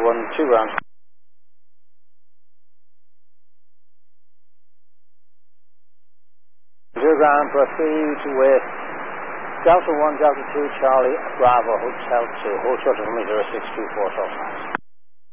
1, 2 ground. Ground for 3 to west. Delta 1, Delta 2, Charlie, Bravo, Hotel 2. Hold short of me 0624 short.